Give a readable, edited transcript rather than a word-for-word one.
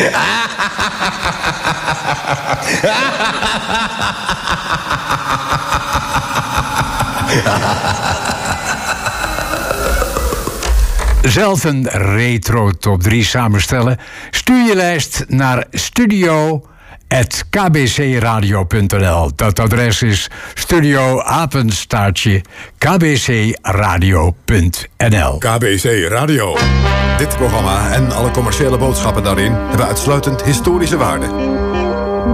Zelf een retro top 3 samenstellen? Stuur je lijst naar studio@kbcradio.nl. Dat adres is studio-kbcradio.nl. KBC Radio. Dit programma en alle commerciële boodschappen daarin hebben uitsluitend historische waarde.